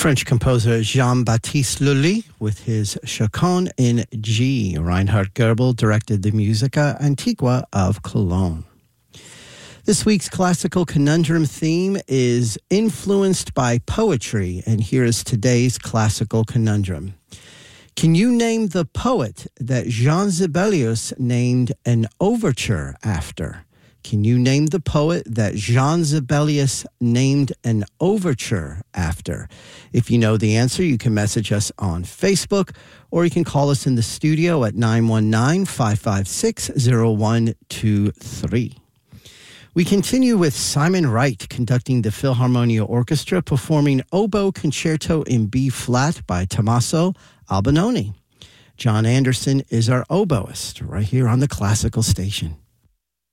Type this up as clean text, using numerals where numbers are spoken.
French composer Jean-Baptiste Lully with his Chaconne in G. Reinhard Goebel directed the Musica Antiqua of Cologne. This week's classical conundrum theme is influenced by poetry, and here is today's classical conundrum. Can you name the poet that Jean Sibelius named an overture after? Can you name the poet that Jean Sibelius named an overture after? If you know the answer, you can message us on Facebook, or you can call us in the studio at 919-556-0123. We continue with Simon Wright conducting the Philharmonia Orchestra, performing Oboe Concerto in B-flat by Tommaso Albinoni. John Anderson is our oboist right here on the Classical Station.